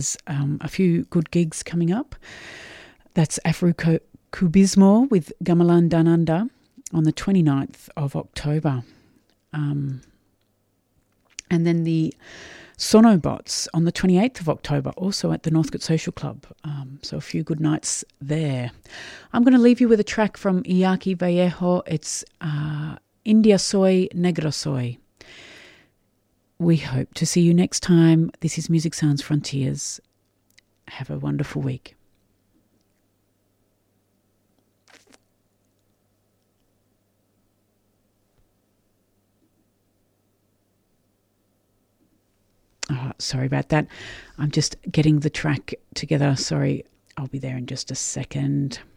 A few good gigs coming up. That's Afro-Cubismo with Gamelan Dananda on the 29th of October. And then the Sonobots on the 28th of October, also at the Northcote Social Club. So a few good nights there. I'm going to leave you with a track from Iñaki Vallejo. It's India Soy, Negro Soy. We hope to see you next time. This is Music Sounds Frontiers. Have a wonderful week. Oh, sorry about that. I'm just getting the track together. Sorry, I'll be there in just a second.